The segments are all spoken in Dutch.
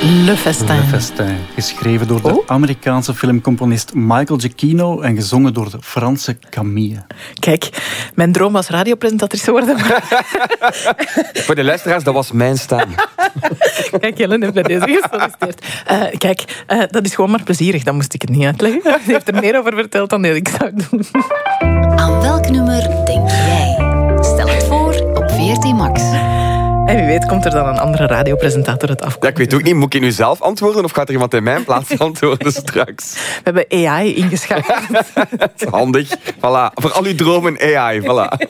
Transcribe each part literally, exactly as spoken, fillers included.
Le Festin. Le Festin, geschreven door de oh? Amerikaanse filmcomponist Michael Giacchino en gezongen door de Franse Camille. Kijk, mijn droom was radiopresentatrice worden. Maar... Voor de luisteraars, dat was mijn stem. Kijk, Helen heeft bij deze gesolliciteerd. Uh, kijk, uh, dat is gewoon maar plezierig, dan moest ik het niet uitleggen. Ze heeft er meer over verteld dan dat ik zou doen. Aan welk nummer denk jij? Stel het voor op V R T Max. En wie weet komt er dan een andere radiopresentator het afkomen. Ja, ik weet ook niet, moet ik nu zelf antwoorden of gaat er iemand in mijn plaats antwoorden straks? We hebben A I ingeschakeld. Handig. Voilà. Voor al uw dromen A I. Voilà.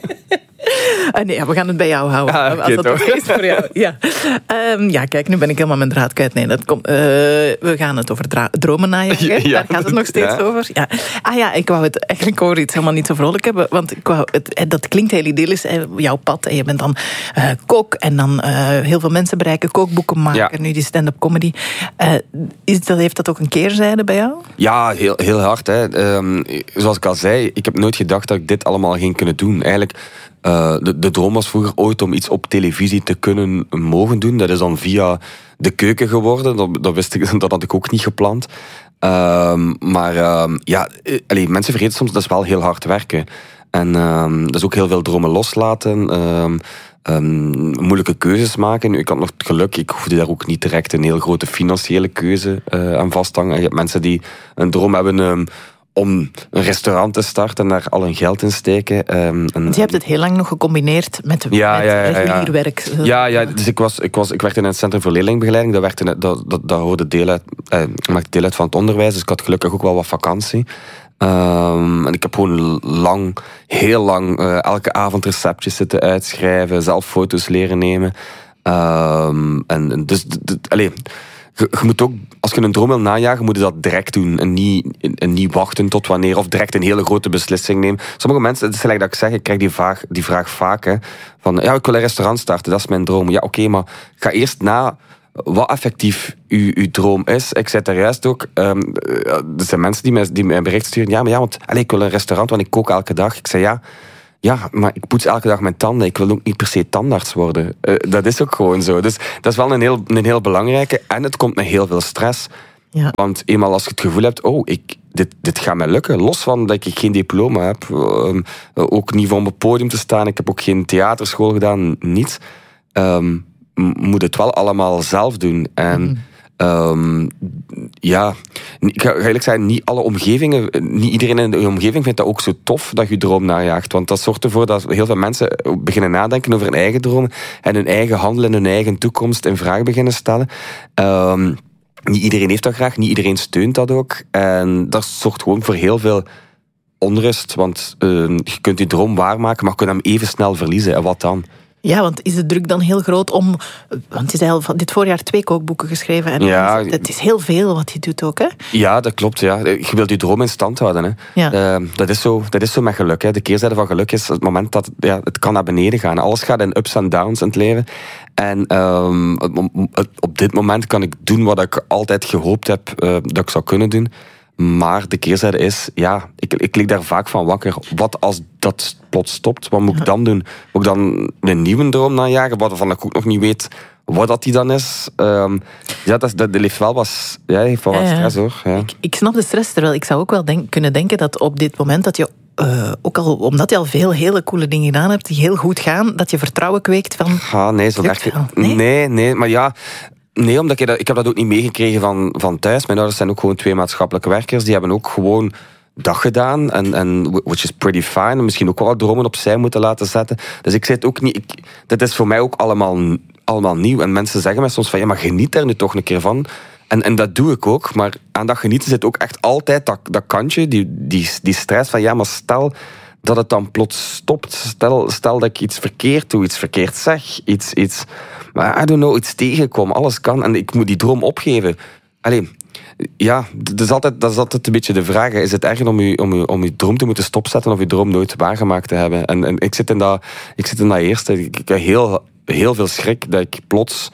Uh, nee, ja, we gaan het bij jou houden. Ah, als okay, dat toch? oké is voor jou. Ja. Um, ja, kijk, nu ben ik helemaal mijn draad kwijt. Nee, dat komt, uh, we gaan het over dra- dromen najagen. Ja, daar gaat het nog steeds ja. over. Ja. Ah ja, ik wou het eigenlijk over iets helemaal niet zo vrolijk hebben. Want ik wou het, dat klinkt heel idyllisch, hè, jouw pad. En je bent dan uh, kok en dan uh, heel veel mensen bereiken, kookboeken maken. Ja. Nu die stand-up comedy. Uh, is dat, heeft dat ook een keerzijde bij jou? Ja, heel, heel hard. Hè. Um, zoals ik al zei, ik heb nooit gedacht dat ik dit allemaal ging kunnen doen. Eigenlijk... Uh, de, de droom was vroeger ooit om iets op televisie te kunnen mogen doen. Dat is dan via de keuken geworden. Dat, dat, wist ik, dat had ik ook niet gepland. Uh, maar uh, ja, allez, mensen vergeten soms, dat is wel heel hard werken. En uh, dat is ook heel veel dromen loslaten. Uh, um, moeilijke keuzes maken. Ik had nog het geluk, ik hoefde daar ook niet direct een heel grote financiële keuze uh, aan vasthangen. Je hebt mensen die een droom hebben... Um, om een restaurant te starten en daar al hun geld in steken. Um, en, Want je hebt het heel lang nog gecombineerd met, ja, met ja, ja, regulier ja. werk. Ja, ja, dus ik, was, ik, was, ik werkte in het Centrum voor Leerlingbegeleiding. Dat, werkte, dat, dat, dat hoorde deel uit, eh, maakte deel uit van het onderwijs. Dus ik had gelukkig ook wel wat vakantie. Um, en ik heb gewoon lang, heel lang, uh, elke avond receptjes zitten uitschrijven. Zelf foto's leren nemen. Um, en dus, d- d- allez... Je, je moet ook, als je een droom wil najagen, moet je dat direct doen. En niet, en niet wachten tot wanneer. Of direct een hele grote beslissing nemen. Sommige mensen, het is gelijk dat ik zeg, ik krijg die vraag, die vraag vaak. Hè, van, ja, ik wil een restaurant starten, dat is mijn droom. Ja, oké, okay, maar ga eerst na wat effectief uw, uw droom is. Ik zei daar juist ook, um, er zijn mensen die mij, die mij een bericht sturen. Ja, maar ja, want allez, ik wil een restaurant, want ik kook elke dag. Ik zei ja... Ja, maar ik poets elke dag mijn tanden. Ik wil ook niet per se tandarts worden. Uh, dat is ook gewoon zo. Dus dat is wel een heel, een heel belangrijke. En het komt met heel veel stress. Ja. Want eenmaal als je het gevoel hebt... Oh, ik, dit, dit gaat mij lukken. Los van dat ik geen diploma heb. Um, ook niet voor op het podium te staan. Ik heb ook geen theaterschool gedaan. Niets. Um, moet het wel allemaal zelf doen. En... Mm. Um, ja, ik ga eerlijk zeggen, niet alle omgevingen, niet iedereen in de omgeving vindt dat ook zo tof dat je droom najaagt. Want dat zorgt ervoor dat heel veel mensen beginnen nadenken over hun eigen droom en hun eigen handelen en hun eigen toekomst in vraag beginnen stellen. Um, niet iedereen heeft dat graag, niet iedereen steunt dat ook. En dat zorgt gewoon voor heel veel onrust, want uh, je kunt die droom waarmaken, maar je kunt hem even snel verliezen. En wat dan? Ja, want is de druk dan heel groot om... Want je zei al, dit voorjaar twee kookboeken geschreven. En ja, het is heel veel wat je doet ook, hè? Ja, dat klopt. Ja. Je wilt je droom in stand houden. Hè. Ja. Uh, dat, is zo, dat is zo met geluk. Hè. De keerzijde van geluk is het moment dat ja, het kan naar beneden gaan. Alles gaat in ups en downs in het leven. En um, op dit moment kan ik doen wat ik altijd gehoopt heb uh, dat ik zou kunnen doen. Maar de keerzijde is, ja, ik, ik lig daar vaak van wakker. Wat als dat plots stopt? Wat moet ik dan doen? Moet ik dan een nieuwe droom najagen, waarvan ik ook nog niet weet wat dat die dan is? Um, ja, dat, dat heeft wel wat, ja, heeft wel wat ja, stress, hoor. Ja. Ik, ik snap de stress, terwijl ik zou ook wel denk, kunnen denken dat op dit moment dat je... Uh, ook al omdat je al veel hele coole dingen gedaan hebt, die heel goed gaan, dat je vertrouwen kweekt van... Ah, nee, zo werkt het. Nee? nee, nee, maar ja... Nee, omdat ik dat, ik heb dat ook niet meegekregen van, van thuis. Mijn ouders zijn ook gewoon twee maatschappelijke werkers. Die hebben ook gewoon dat gedaan. En, en which is pretty fine. Misschien ook wel wat dromen opzij moeten laten zetten. Dus ik zit ook niet... Ik, dat is voor mij ook allemaal, allemaal nieuw. En mensen zeggen mij soms van... Ja, maar geniet er nu toch een keer van. En, en dat doe ik ook. Maar aan dat genieten zit ook echt altijd dat, dat kantje. Die, die, die stress van... Ja, maar stel... dat het dan plots stopt. Stel, stel dat ik iets verkeerd doe, iets verkeerd zeg, iets, iets, I don't know, iets tegenkom. Alles kan en ik moet die droom opgeven. Allee, ja, dat is altijd, dat is altijd een beetje de vraag. Is het erger om je, om je, om je droom te moeten stopzetten of je droom nooit waargemaakt te hebben? En, en ik, zit in dat, ik zit in dat eerste. Ik, ik heb heel, heel veel schrik dat ik plots...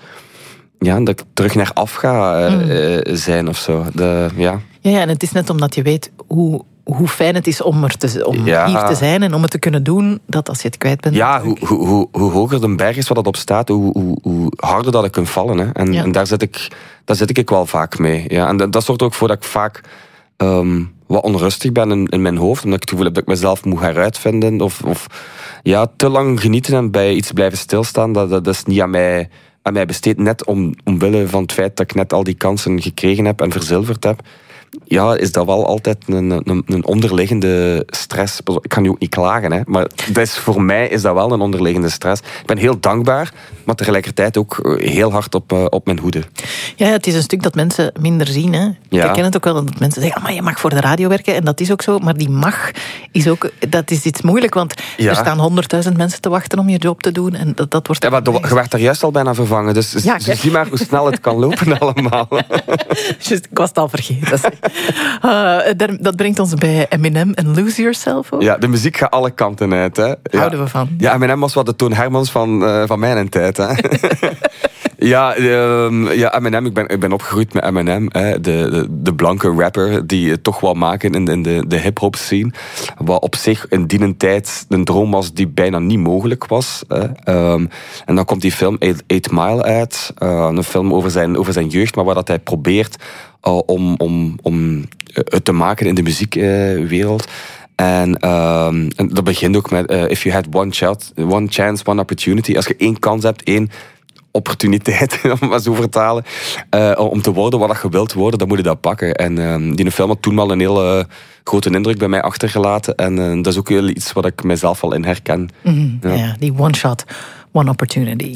Ja, dat ik terug naar af ga uh, mm. uh, zijn of zo. De, ja. Ja, ja, en het is net omdat je weet hoe... hoe fijn het is om, er te, om Ja. hier te zijn en om het te kunnen doen, dat als je het kwijt bent... Ja, hoe, hoe, hoe, hoe hoger de berg is waar dat op staat, hoe, hoe, hoe harder dat ik kan vallen. Hè. En, Ja. en daar, zit ik, daar zit ik wel vaak mee. Ja. En dat, dat zorgt er ook voor dat ik vaak um, wat onrustig ben in, in mijn hoofd, omdat ik het gevoel heb dat ik mezelf moet heruitvinden. Of, of ja, te lang genieten en bij iets blijven stilstaan, dat, dat is niet aan mij, aan mij besteed. Net om, omwille van het feit dat ik net al die kansen gekregen heb en verzilverd heb. Ja, is dat wel altijd een, een, een onderliggende stress. Ik kan nu ook niet klagen, hè, maar dat is, voor mij is dat wel een onderliggende stress. Ik ben heel dankbaar, maar tegelijkertijd ook heel hard op, uh, op mijn hoede. Ja, het is een stuk dat mensen minder zien. Hè. Ja. Ik ken het ook wel, dat mensen zeggen, maar je mag voor de radio werken, en dat is ook zo, maar die mag is ook, dat is iets moeilijk, want Ja. er staan honderdduizend mensen te wachten om je job te doen, en dat, dat wordt... Ja, maar de- je werd daar juist al bijna vervangen, dus Ja, dus kijk. zie maar hoe snel het kan lopen allemaal. Just, ik was het al vergeten. Uh, daar- dat brengt ons bij Eminem en Lose Yourself ook. Ja, de muziek gaat alle kanten uit. Hè. Ja. Houden we van. Ja, Eminem was wat de Toon Hermans van, uh, van mijn tijd. Hè. Ja, um, ja, Eminem, ik ben, ik ben opgegroeid met Eminem, hè, de, de, de blanke rapper die het toch wel maken in, in de, de hip-hop scene. Wat op zich in die tijd een droom was die bijna niet mogelijk was. Hè. Um, en dan komt die film Eight Mile uit, uh, een film over zijn, over zijn jeugd, maar waar dat hij probeert uh, om, om, om het te maken in de muziekwereld. Uh, En, um, en dat begint ook met uh, if you had one shot, one chance, one opportunity. Als je één kans hebt, één opportuniteit, om maar zo vertalen, uh, om te worden wat je wilt worden, dan moet je dat pakken. En um, die film had toen wel een hele grote indruk bij mij achtergelaten. En uh, dat is ook heel iets wat ik mezelf al in herken. Mm, ja. ja, die one shot, one opportunity.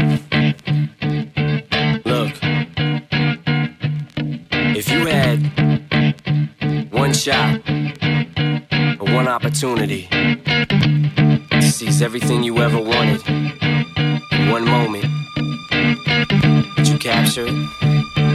Look, if you had one shot or one opportunity to seize everything you ever wanted in one moment, would you capture it?